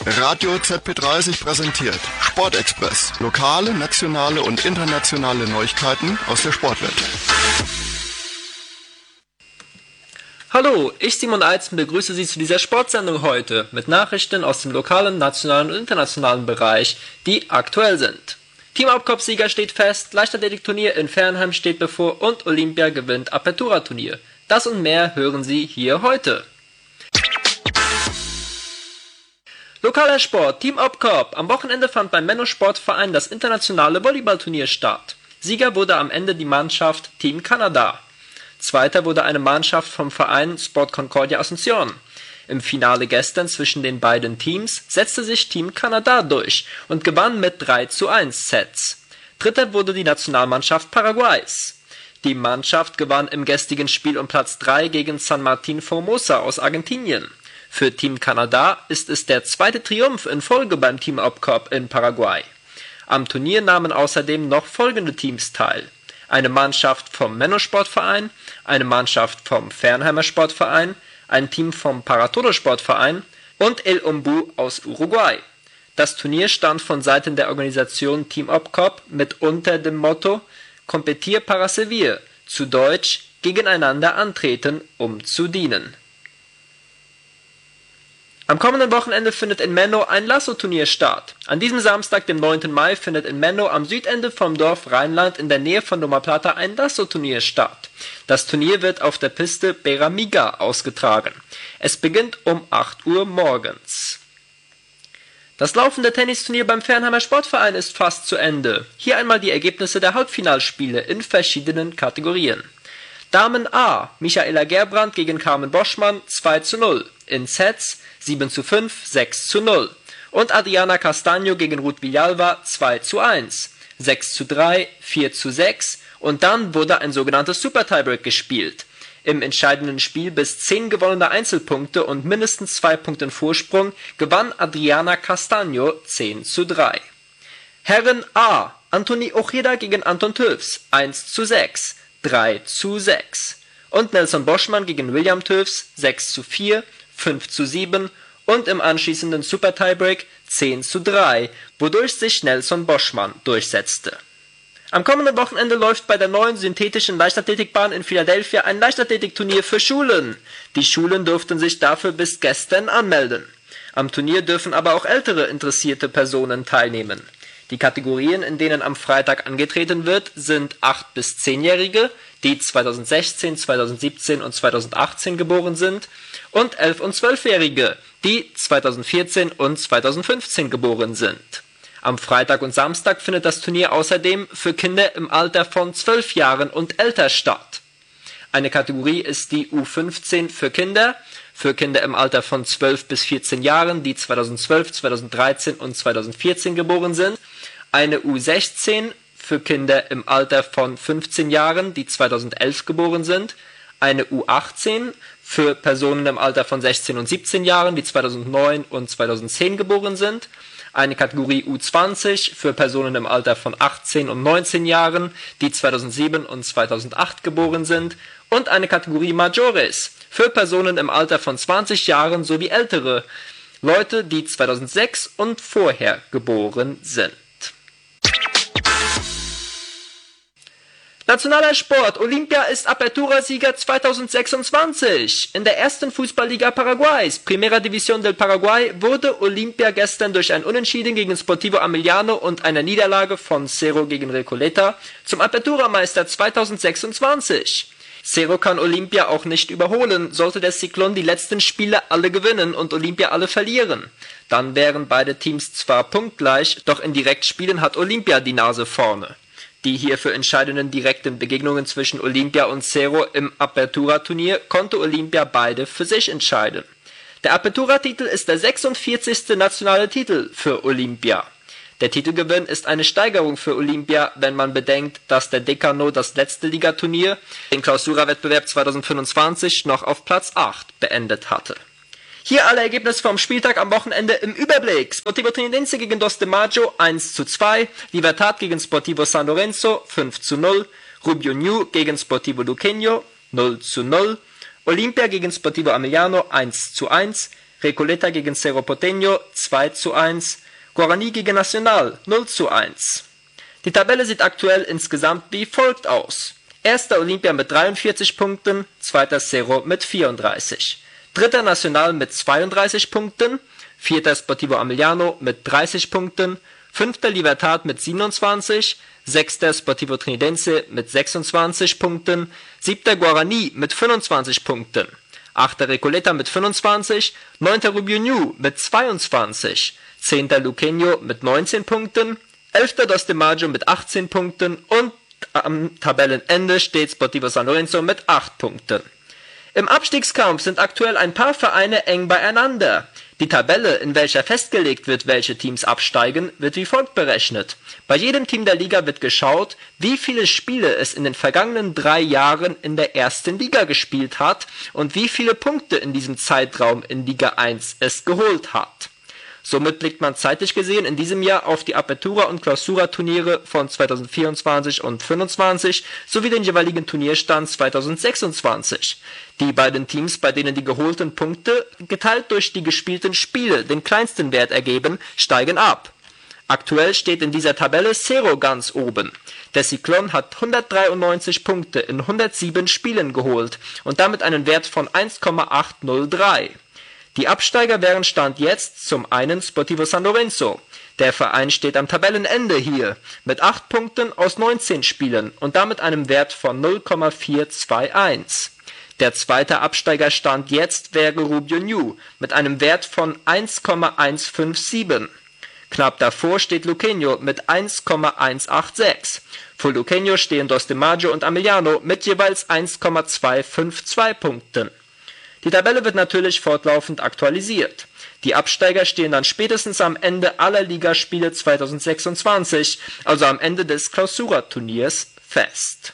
Radio ZP30 präsentiert Sportexpress. Lokale, nationale und internationale Neuigkeiten aus der Sportwelt. Hallo, ich Simon Eitzen begrüße Sie zu dieser Sportsendung heute mit Nachrichten aus dem lokalen, nationalen und internationalen Bereich, die aktuell sind. Team-Hauptcup-Sieger steht fest, Leichtathletikturnier in Fernheim steht bevor und Olympia gewinnt Apertura-Turnier. Das und mehr hören Sie hier heute. Lokaler Sport, Team Hauptcup. Am Wochenende fand beim Menno Sportverein das internationale Volleyballturnier statt. Sieger wurde am Ende die Mannschaft Team Kanada. Zweiter wurde eine Mannschaft vom Verein Sport Concordia Asunción. Im Finale gestern zwischen den beiden Teams setzte sich Team Kanada durch und gewann mit 3:1 Sets. Dritter wurde die Nationalmannschaft Paraguays. Die Mannschaft gewann im gestrigen Spiel um Platz 3 gegen San Martín Formosa aus Argentinien. Für Team Kanada ist es der zweite Triumph in Folge beim Team Hauptcup in Paraguay. Am Turnier nahmen außerdem noch folgende Teams teil: eine Mannschaft vom Menno Sportverein, eine Mannschaft vom Fernheimer Sportverein, ein Team vom Paratodo Sportverein und El Ombu aus Uruguay. Das Turnier stand von Seiten der Organisation Team Hauptcup mit unter dem Motto Competir para servir, zu Deutsch gegeneinander antreten, um zu dienen. Am kommenden Wochenende findet in Menno ein Lasso-Turnier statt. An diesem Samstag, dem 9. Mai, findet in Menno am Südende vom Dorf Rheinland in der Nähe von Loma Plata ein Lasso-Turnier statt. Das Turnier wird auf der Piste Beramiga ausgetragen. Es beginnt um 8 Uhr morgens. Das laufende Tennisturnier beim Fernheimer Sportverein ist fast zu Ende. Hier einmal die Ergebnisse der Halbfinalspiele in verschiedenen Kategorien. Damen A, Michaela Gerbrand gegen Carmen Boschmann 2:0, in Sets 7:5, 6:0 und Adriana Castaño gegen Ruth Villalba 2:1, 6:3, 4:6 und dann wurde ein sogenanntes Super Tiebreak gespielt. Im entscheidenden Spiel bis 10 gewonnene Einzelpunkte und mindestens 2 Punkten Vorsprung gewann Adriana Castaño 10:3. Herren A, Anthony Ojeda gegen Anton Tövs 1:6, 3:6 und Nelson Boschmann gegen William Tövs 6:4, 5:7 und im anschließenden Super Tiebreak 10:3, wodurch sich Nelson Boschmann durchsetzte. Am kommenden Wochenende läuft bei der neuen synthetischen Leichtathletikbahn in Philadelphia ein Leichtathletikturnier für Schulen. Die Schulen durften sich dafür bis gestern anmelden. Am Turnier dürfen aber auch ältere interessierte Personen teilnehmen. Die Kategorien, in denen am Freitag angetreten wird, sind 8- bis 10-Jährige, die 2016, 2017 und 2018 geboren sind, und 11- und 12-Jährige, die 2014 und 2015 geboren sind. Am Freitag und Samstag findet das Turnier außerdem für Kinder im Alter von 12 Jahren und älter statt. Eine Kategorie ist die U15 für Kinder im Alter von 12 bis 14 Jahren, die 2012, 2013 und 2014 geboren sind, eine U16 für Kinder im Alter von 15 Jahren, die 2011 geboren sind, eine U18 für Personen im Alter von 16 und 17 Jahren, die 2009 und 2010 geboren sind, eine Kategorie U20 für Personen im Alter von 18 und 19 Jahren, die 2007 und 2008 geboren sind, und eine Kategorie Majores für Personen im Alter von 20 Jahren sowie ältere Leute, die 2006 und vorher geboren sind. Nationaler Sport, Olympia ist Apertura-Sieger 2026. In der ersten Fußballliga Paraguays, Primera División del Paraguay, wurde Olympia gestern durch ein Unentschieden gegen Sportivo Ameliano und eine Niederlage von Cerro gegen Recoleta zum Apertura-Meister 2026. Cerro kann Olympia auch nicht überholen, sollte der Ciclón die letzten Spiele alle gewinnen und Olympia alle verlieren. Dann wären beide Teams zwar punktgleich, doch in Direktspielen hat Olympia die Nase vorne. Die hierfür entscheidenden direkten Begegnungen zwischen Olympia und Cerro im Apertura-Turnier konnte Olympia beide für sich entscheiden. Der Apertura-Titel ist der 46. nationale Titel für Olympia. Der Titelgewinn ist eine Steigerung für Olympia, wenn man bedenkt, dass der Decano das letzte Ligaturnier, den Clausura-Wettbewerb 2025, noch auf Platz 8 beendet hatte. Hier alle Ergebnisse vom Spieltag am Wochenende im Überblick. Sportivo Trinidense gegen Dos de Mayo 1:2, Libertad gegen Sportivo San Lorenzo 5:0, Rubio Ñu gegen Sportivo Luqueño 0:0, Olympia gegen Sportivo Ameliano 1:1, Recoleta gegen Cerro Porteño 2:1, Guaraní gegen Nacional 0:1. Die Tabelle sieht aktuell insgesamt wie folgt aus. Erster Olimpia mit 43 Punkten, zweiter Cerro mit 34. Dritter Nacional mit 32 Punkten, vierter Sportivo Ameliano mit 30 Punkten, fünfter Libertad mit 27, sechster Sportivo Trinidense mit 26 Punkten, siebter Guaraní mit 25 Punkten, achter Recoleta mit 25, neunter Rubio mit 22, zehnter Luqueño mit 19 Punkten, 11. Dos de Mayo mit 18 Punkten und am Tabellenende steht Sportivo San Lorenzo mit 8 Punkten. Im Abstiegskampf sind aktuell ein paar Vereine eng beieinander. Die Tabelle, in welcher festgelegt wird, welche Teams absteigen, wird wie folgt berechnet. Bei jedem Team der Liga wird geschaut, wie viele Spiele es in den vergangenen 3 Jahren in der ersten Liga gespielt hat und wie viele Punkte in diesem Zeitraum in Liga 1 es geholt hat. Somit blickt man zeitlich gesehen in diesem Jahr auf die Apertura- und Clausura-Turniere von 2024 und 2025 sowie den jeweiligen Turnierstand 2026. Die beiden Teams, bei denen die geholten Punkte geteilt durch die gespielten Spiele den kleinsten Wert ergeben, steigen ab. Aktuell steht in dieser Tabelle Cerro ganz oben. Der Ciclón hat 193 Punkte in 107 Spielen geholt und damit einen Wert von 1,803. Die Absteiger wären Stand jetzt zum einen Sportivo San Lorenzo. Der Verein steht am Tabellenende hier mit 8 Punkten aus 19 Spielen und damit einem Wert von 0,421. Der zweite Absteigerstand jetzt wäre Rubio mit einem Wert von 1,157. Knapp davor steht Luqueño mit 1,186. Vor Luqueño stehen Dos de Mayo und Ameliano mit jeweils 1,252 Punkten. Die Tabelle wird natürlich fortlaufend aktualisiert. Die Absteiger stehen dann spätestens am Ende aller Ligaspiele 2026, also am Ende des Clausura-Turniers, fest.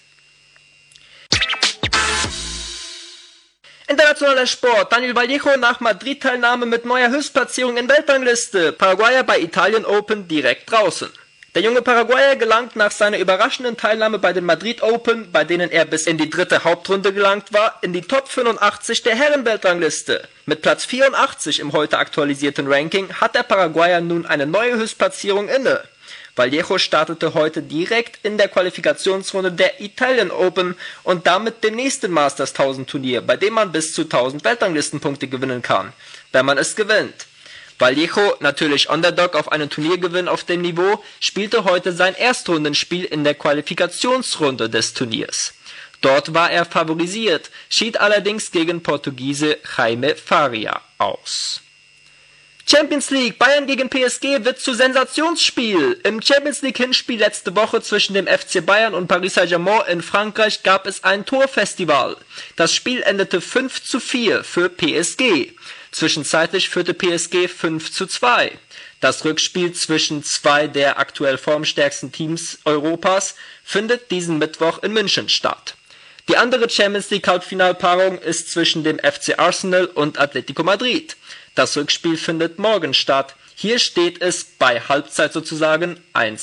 Internationaler Sport. Daniel Vallejo nach Madrid-Teilnahme mit neuer Höchstplatzierung in Weltrangliste. Paraguayer bei Italien Open direkt draußen. Der junge Paraguayer gelangt nach seiner überraschenden Teilnahme bei den Madrid Open, bei denen er bis in die dritte Hauptrunde gelangt war, in die Top 85 der Herrenweltrangliste. Mit Platz 84 im heute aktualisierten Ranking hat der Paraguayer nun eine neue Höchstplatzierung inne. Vallejo startete heute direkt in der Qualifikationsrunde der Italian Open und damit dem nächsten Masters 1000 Turnier, bei dem man bis zu 1000 Weltranglistenpunkte gewinnen kann, wenn man es gewinnt. Vallejo, natürlich Underdog auf einen Turniergewinn auf dem Niveau, spielte heute sein Erstrundenspiel in der Qualifikationsrunde des Turniers. Dort war er favorisiert, schied allerdings gegen Portugiese Jaime Faria aus. Champions League, Bayern gegen PSG wird zu Sensationsspiel. Im Champions League Hinspiel letzte Woche zwischen dem FC Bayern und Paris Saint-Germain in Frankreich gab es ein Torfestival. Das Spiel endete 5:4 für PSG. Zwischenzeitlich führte PSG 5:2. Das Rückspiel zwischen zwei der aktuell formstärksten Teams Europas findet diesen Mittwoch in München statt. Die andere Champions League Halbfinalpaarung ist zwischen dem FC Arsenal und Atletico Madrid. Das Rückspiel findet morgen statt. Hier steht es bei Halbzeit sozusagen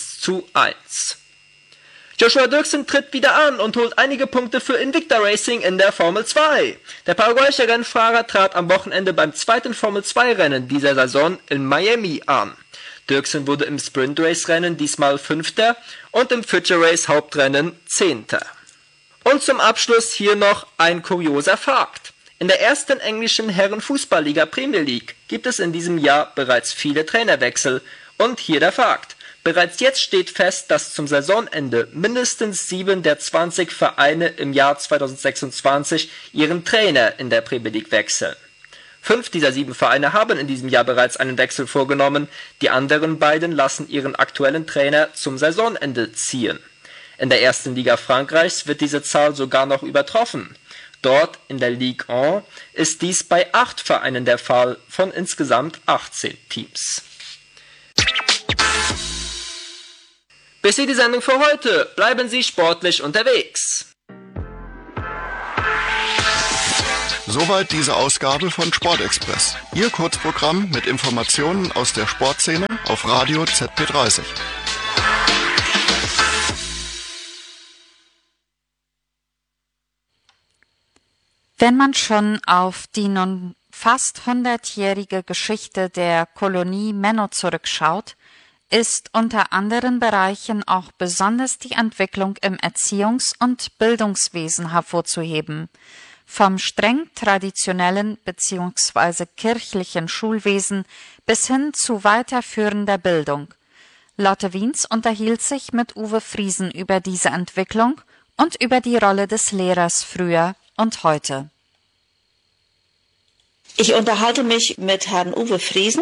1:1. Joshua Dirksen tritt wieder an und holt einige Punkte für Invicta Racing in der Formel 2. Der paraguayische Rennfahrer trat am Wochenende beim zweiten Formel 2 Rennen dieser Saison in Miami an. Dirksen wurde im Sprint Race Rennen diesmal 5. und im Future Race Hauptrennen 10. Und zum Abschluss hier noch ein kurioser Fakt. In der ersten englischen Herrenfußballliga Premier League gibt es in diesem Jahr bereits viele Trainerwechsel. Und hier der Fakt. Bereits jetzt steht fest, dass zum Saisonende mindestens 7 der 20 Vereine im Jahr 2026 ihren Trainer in der Premier League wechseln. 5 dieser 7 Vereine haben in diesem Jahr bereits einen Wechsel vorgenommen, die anderen beiden lassen ihren aktuellen Trainer zum Saisonende ziehen. In der ersten Liga Frankreichs wird diese Zahl sogar noch übertroffen. Dort in der Ligue 1 ist dies bei 8 Vereinen der Fall von insgesamt 18 Teams. Bis hier die Sendung für heute. Bleiben Sie sportlich unterwegs. Soweit diese Ausgabe von Sportexpress. Ihr Kurzprogramm mit Informationen aus der Sportszene auf Radio ZP30. Wenn man schon auf die fast 100-jährige Geschichte der Kolonie Menno zurückschaut, ist unter anderen Bereichen auch besonders die Entwicklung im Erziehungs- und Bildungswesen hervorzuheben. Vom streng traditionellen bzw. kirchlichen Schulwesen bis hin zu weiterführender Bildung. Lotte Wiens unterhielt sich mit Uwe Friesen über diese Entwicklung und über die Rolle des Lehrers früher und heute. Ich unterhalte mich mit Herrn Uwe Friesen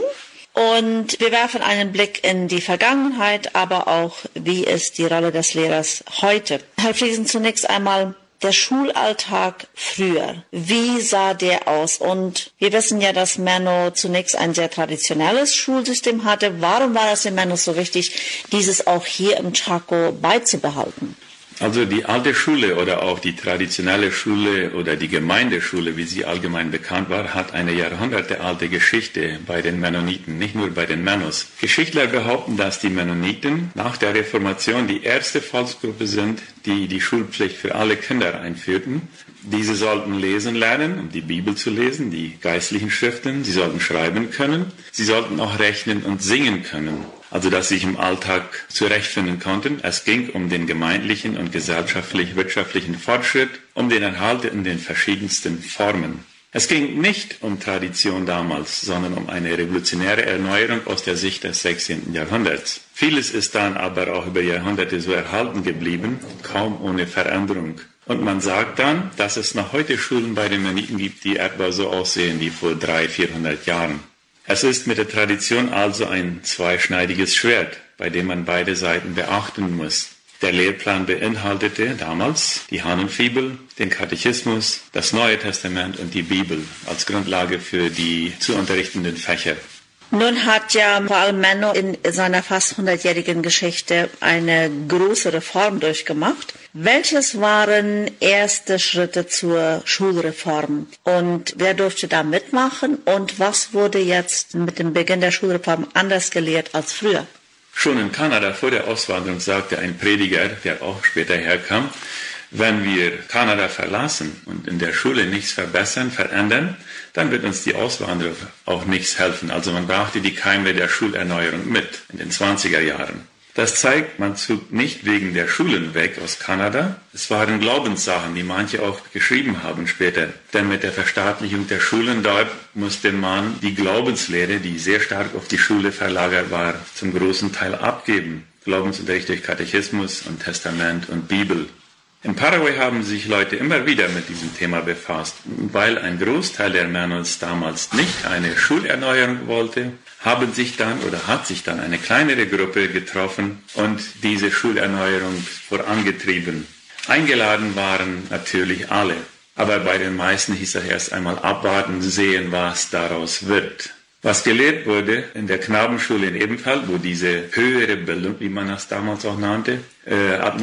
und wir werfen einen Blick in die Vergangenheit, aber auch, wie ist die Rolle des Lehrers heute. Herr Friesen, zunächst einmal der Schulalltag früher. Wie sah der aus? Und wir wissen ja, dass Menno zunächst ein sehr traditionelles Schulsystem hatte. Warum war es in Menno so wichtig, dieses auch hier im Chaco beizubehalten? Also die alte Schule oder auch die traditionelle Schule oder die Gemeindeschule, wie sie allgemein bekannt war, hat eine jahrhundertealte Geschichte bei den Mennoniten, nicht nur bei den Mennos. Geschichtler behaupten, dass die Mennoniten nach der Reformation die erste Volksgruppe sind, die die Schulpflicht für alle Kinder einführten. Diese sollten lesen lernen, um die Bibel zu lesen, die geistlichen Schriften. Sie sollten schreiben können. Sie sollten auch rechnen und singen können. Also dass sie sich im Alltag zurechtfinden konnten. Es ging um den gemeindlichen und gesellschaftlich-wirtschaftlichen Fortschritt, um den Erhalt in den verschiedensten Formen. Es ging nicht um Tradition damals, sondern um eine revolutionäre Erneuerung aus der Sicht des 16. Jahrhunderts. Vieles ist dann aber auch über Jahrhunderte so erhalten geblieben, kaum ohne Veränderung. Und man sagt dann, dass es noch heute Schulen bei den Mennoniten gibt, die etwa so aussehen wie vor 300-400 Jahren. Es ist mit der Tradition also ein zweischneidiges Schwert, bei dem man beide Seiten beachten muss. Der Lehrplan beinhaltete damals die Hahnenfibel, den Katechismus, das Neue Testament und die Bibel als Grundlage für die zu unterrichtenden Fächer. Nun hat ja vor allem Menno in seiner fast 100-jährigen Geschichte eine große Reform durchgemacht. Welches waren erste Schritte zur Schulreform und wer durfte da mitmachen und was wurde jetzt mit dem Beginn der Schulreform anders gelehrt als früher? Schon in Kanada vor der Auswanderung sagte ein Prediger, der auch später herkam, wenn wir Kanada verlassen und in der Schule nichts verbessern, verändern, dann wird uns die Auswanderung auch nichts helfen. Also man brachte die Keime der Schulerneuerung mit in den 20er Jahren. Das zeigt, man zog nicht wegen der Schulen weg aus Kanada. Es waren Glaubenssachen, die manche auch geschrieben haben später. Denn mit der Verstaatlichung der Schulen dort musste man die Glaubenslehre, die sehr stark auf die Schule verlagert war, zum großen Teil abgeben. Glaubensunterricht durch Katechismus und Testament und Bibel. In Paraguay haben sich Leute immer wieder mit diesem Thema befasst. Weil ein Großteil der Mennos damals nicht eine Schulerneuerung wollte, hat sich dann eine kleinere Gruppe getroffen und diese Schulerneuerung vorangetrieben. Eingeladen waren natürlich alle, aber bei den meisten hieß es erst einmal abwarten, sehen, was daraus wird. Was gelehrt wurde in der Knabenschule in Ebenfeld, wo diese höhere Bildung, wie man das damals auch nannte, ab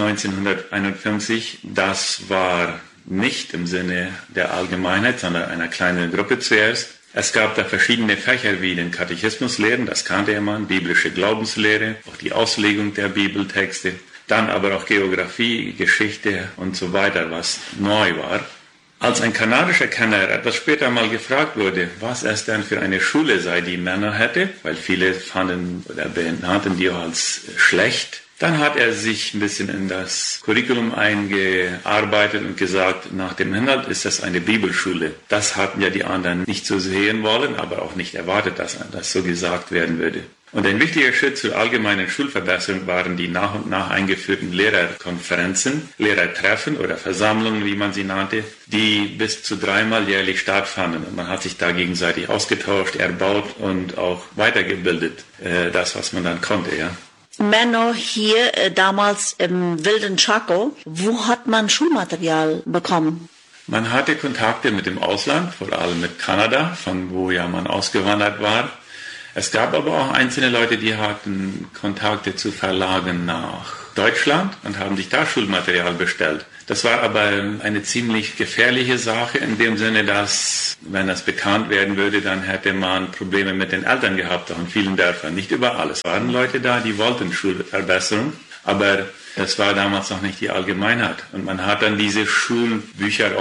1951, das war nicht im Sinne der Allgemeinheit, sondern einer kleinen Gruppe zuerst. Es gab da verschiedene Fächer wie den Katechismuslehren, das kannte man, biblische Glaubenslehre, auch die Auslegung der Bibeltexte, dann aber auch Geografie, Geschichte und so weiter, was neu war. Als ein kanadischer Kenner etwas später mal gefragt wurde, was es denn für eine Schule sei, die Männer hätte, weil viele fanden oder benannten die auch als schlecht, dann hat er sich ein bisschen in das Curriculum eingearbeitet und gesagt, nach dem Inhalt ist das eine Bibelschule. Das hatten ja die anderen nicht so sehen wollen, aber auch nicht erwartet, dass das so gesagt werden würde. Und ein wichtiger Schritt zur allgemeinen Schulverbesserung waren die nach und nach eingeführten Lehrerkonferenzen, Lehrertreffen oder Versammlungen, wie man sie nannte, die bis zu 3-mal jährlich stattfanden. Und man hat sich da gegenseitig ausgetauscht, erbaut und auch weitergebildet, das, was man dann konnte, ja. Menno hier damals im wilden Chaco, wo hat man Schulmaterial bekommen? Man hatte Kontakte mit dem Ausland, vor allem mit Kanada, von wo ja man ausgewandert war. Es gab aber auch einzelne Leute, die hatten Kontakte zu Verlagen nach Deutschland und haben sich da Schulmaterial bestellt. Das war aber eine ziemlich gefährliche Sache in dem Sinne, dass, wenn das bekannt werden würde, dann hätte man Probleme mit den Eltern gehabt, auch in vielen Dörfern. Nicht überall. Es waren Leute da, die wollten Schulverbesserung, aber das war damals noch nicht die Allgemeinheit. Und man hat dann diese Schulbücher auch nicht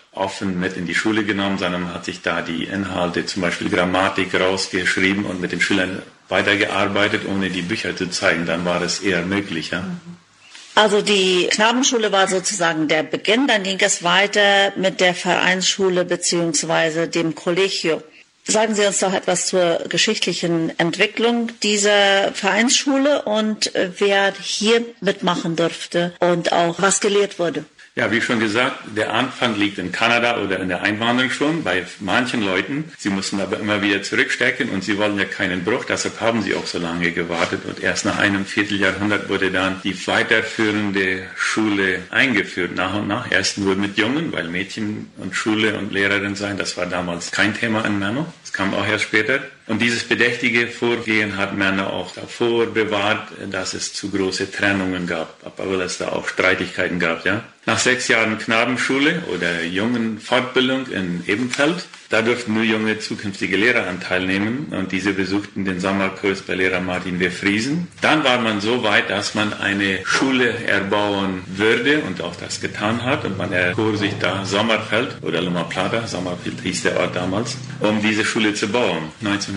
offen mit in die Schule genommen, sondern hat sich da die Inhalte, zum Beispiel Grammatik, rausgeschrieben und mit den Schülern weitergearbeitet, ohne die Bücher zu zeigen. Dann war es eher möglich, ja. Also die Knabenschule war sozusagen der Beginn, dann ging es weiter mit der Vereinsschule bzw. dem Kollegium. Sagen Sie uns doch etwas zur geschichtlichen Entwicklung dieser Vereinsschule und wer hier mitmachen durfte und auch was gelehrt wurde. Ja, wie schon gesagt, der Anfang liegt in Kanada oder in der Einwanderung schon bei manchen Leuten. Sie mussten aber immer wieder zurückstecken und sie wollen ja keinen Bruch, deshalb haben sie auch so lange gewartet. Und erst nach einem Vierteljahrhundert wurde dann die weiterführende Schule eingeführt, nach und nach. Erst nur mit Jungen, weil Mädchen und Schule und Lehrerin sein, das war damals kein Thema in Menno. Das kam auch erst später. Und dieses bedächtige Vorgehen hat Männer auch davor bewahrt, dass es zu große Trennungen gab, weil es da auch Streitigkeiten gab, ja. Nach 6 Jahren Knabenschule oder Jungenfortbildung in Ebenfeld, da durften nur junge zukünftige Lehrer an teilnehmen und diese besuchten den Sommerkurs bei Lehrer Martin W. Friesen. Dann war man so weit, dass man eine Schule erbauen würde und auch das getan hat und man erkor sich da Sommerfeld oder Loma Plata, Sommerfeld hieß der Ort damals, um diese Schule zu bauen.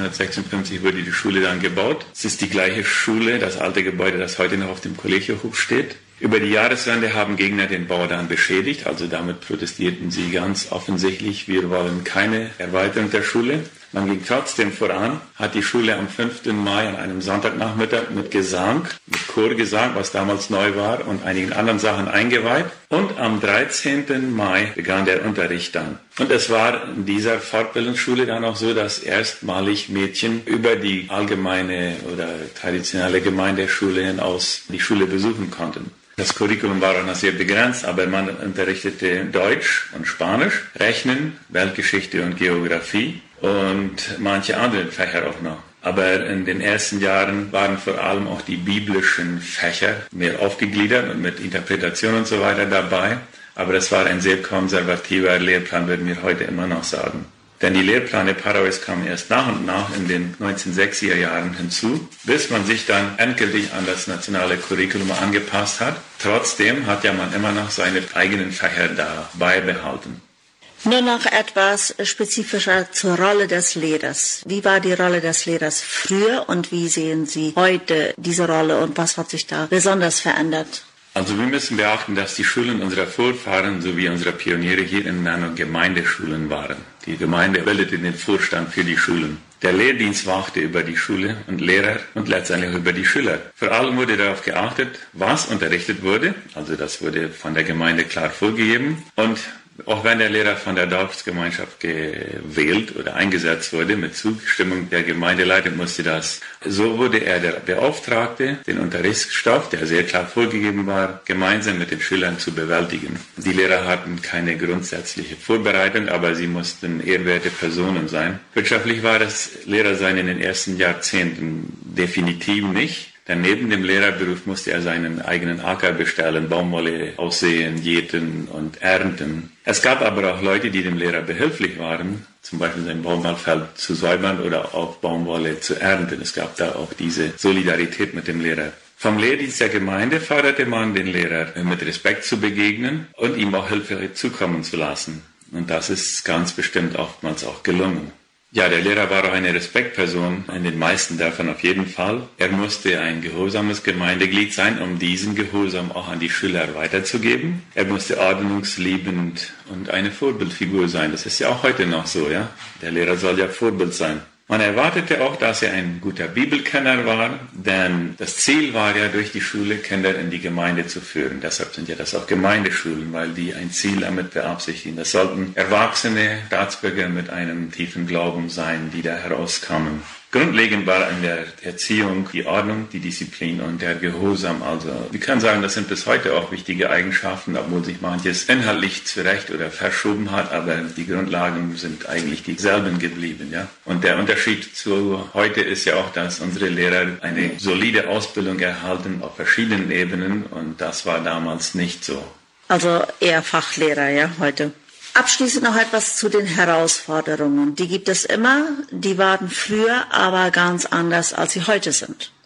1956 wurde die Schule dann gebaut. Es ist die gleiche Schule, das alte Gebäude, das heute noch auf dem Kollegiohof steht. Über die Jahreswende haben Gegner den Bau dann beschädigt, also damit protestierten sie ganz offensichtlich, wir wollen keine Erweiterung der Schule. Man ging trotzdem voran, hat die Schule am 5. Mai an einem Sonntagnachmittag mit Gesang, mit Chorgesang, was damals neu war, und einigen anderen Sachen eingeweiht. Und am 13. Mai begann der Unterricht dann. Und es war in dieser Fortbildungsschule dann auch so, dass erstmalig Mädchen über die allgemeine oder traditionelle Gemeindeschule hinaus die Schule besuchen konnten. Das Curriculum war auch noch sehr begrenzt, aber man unterrichtete Deutsch und Spanisch, Rechnen, Weltgeschichte und Geografie und manche andere Fächer auch noch. Aber in den ersten Jahren waren vor allem auch die biblischen Fächer mehr aufgegliedert und mit Interpretation und so weiter dabei. Aber das war ein sehr konservativer Lehrplan, würden wir heute immer noch sagen. Denn die Lehrpläne Paraguays kamen erst nach und nach in den 1960er Jahren hinzu, bis man sich dann endgültig an das nationale Curriculum angepasst hat. Trotzdem hat ja man immer noch seine eigenen Fächer da beibehalten. Nur noch etwas spezifischer zur Rolle des Lehrers. Wie war die Rolle des Lehrers früher und wie sehen Sie heute diese Rolle und was hat sich da besonders verändert? Also wir müssen beachten, dass die Schulen unserer Vorfahren sowie unserer Pioniere hier in Menno Gemeindeschulen waren. Die Gemeinde bildete den Vorstand für die Schulen. Der Lehrdienst wachte über die Schule und Lehrer und letztendlich über die Schüler. Vor allem wurde darauf geachtet, was unterrichtet wurde. Also das wurde von der Gemeinde klar vorgegeben. Und auch wenn der Lehrer von der Dorfgemeinschaft gewählt oder eingesetzt wurde, mit Zustimmung der Gemeindeleitung musste das. So wurde er der Beauftragte, den Unterrichtsstoff, der sehr klar vorgegeben war, gemeinsam mit den Schülern zu bewältigen. Die Lehrer hatten keine grundsätzliche Vorbereitung, aber sie mussten ehrwerte Personen sein. Wirtschaftlich war das Lehrersein in den ersten Jahrzehnten definitiv nicht. Denn neben dem Lehrerberuf musste er seinen eigenen Acker bestellen, Baumwolle aussehen, jäten und ernten. Es gab aber auch Leute, die dem Lehrer behilflich waren, zum Beispiel sein Baumwollfeld zu säubern oder auch Baumwolle zu ernten. Es gab da auch diese Solidarität mit dem Lehrer. Vom Lehrdienst der Gemeinde forderte man den Lehrer, mit Respekt zu begegnen und ihm auch Hilfe zukommen zu lassen. Und das ist ganz bestimmt oftmals auch gelungen. Ja, der Lehrer war auch eine Respektperson, in den meisten davon auf jeden Fall. Er musste ein gehorsames Gemeindeglied sein, um diesen Gehorsam auch an die Schüler weiterzugeben. Er musste ordnungsliebend und eine Vorbildfigur sein. Das ist ja auch heute noch so, ja. Der Lehrer soll ja Vorbild sein. Man erwartete auch, dass er ein guter Bibelkenner war, denn das Ziel war ja, durch die Schule Kinder in die Gemeinde zu führen. Deshalb sind ja das auch Gemeindeschulen, weil die ein Ziel damit beabsichtigen. Das sollten erwachsene Staatsbürger mit einem tiefen Glauben sein, die da herauskamen. Grundlegend war in der Erziehung die Ordnung, die Disziplin und der Gehorsam. Also wir können sagen, das sind bis heute auch wichtige Eigenschaften, obwohl sich manches inhaltlich zurecht oder verschoben hat, aber die Grundlagen sind eigentlich dieselben geblieben. Ja? Und der Unterschied zu heute ist ja auch, dass unsere Lehrer eine solide Ausbildung erhalten auf verschiedenen Ebenen und das war damals nicht so. Also eher Fachlehrer, ja, heute. Abschließend noch etwas zu den Herausforderungen. Die gibt es immer, die waren früher aber ganz anders, als sie heute sind.